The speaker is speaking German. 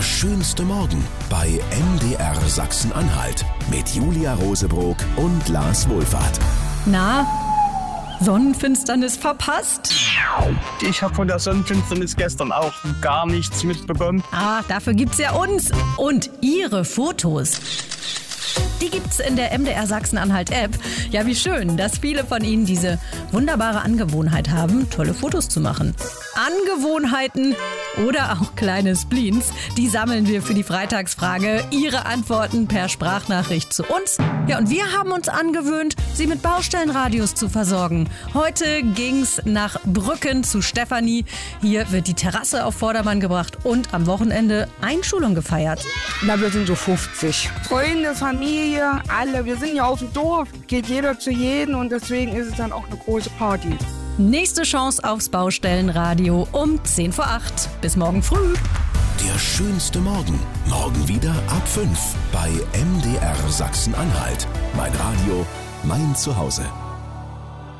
Der schönste Morgen bei MDR Sachsen-Anhalt mit Julia Rosebrock und Lars Wohlfahrt. Na, Sonnenfinsternis verpasst? Ich habe von der Sonnenfinsternis gestern auch gar nichts mitbekommen. Dafür gibt's ja uns und Ihre Fotos. Die gibt's in der MDR Sachsen-Anhalt-App. Ja, wie schön, dass viele von Ihnen diese wunderbare Angewohnheit haben, tolle Fotos zu machen. Angewohnheiten oder auch kleine Spleens, die sammeln wir für die Freitagsfrage. Ihre Antworten per Sprachnachricht zu uns. Ja, und wir haben uns angewöhnt, Sie mit Baustellenradios zu versorgen. Heute ging's nach Brücken zu Stefanie. Hier wird die Terrasse auf Vordermann gebracht und am Wochenende Einschulung gefeiert. Na, wir sind so 50. Freunde, Familie, alle. Wir sind ja auf dem Dorf. Geht jeder zu jedem und deswegen ist es dann auch eine große Party. Nächste Chance aufs Baustellenradio um 10 vor 8. Bis morgen früh. Der schönste Morgen. Morgen wieder ab 5 bei MDR Sachsen-Anhalt. Mein Radio, mein Zuhause.